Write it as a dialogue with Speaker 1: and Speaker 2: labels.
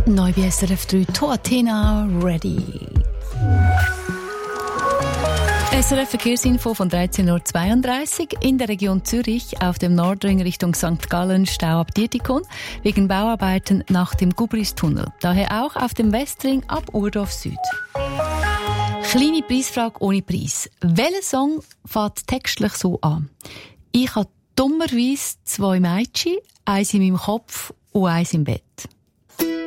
Speaker 1: Neu bei SRF 3 Toatina ready. SRF Verkehrsinfo von 13.32 Uhr. In der Region Zürich auf dem Nordring Richtung St. Gallen Stau ab Dietikon wegen Bauarbeiten nach dem Gubristunnel. Daher auch auf dem Westring ab Urdorf Süd. Kleine Preisfrage ohne Preis. Welcher Song fängt textlich so an? Ich habe dummerweise 2 Mädchen, eins in meinem Kopf und eins im Bett.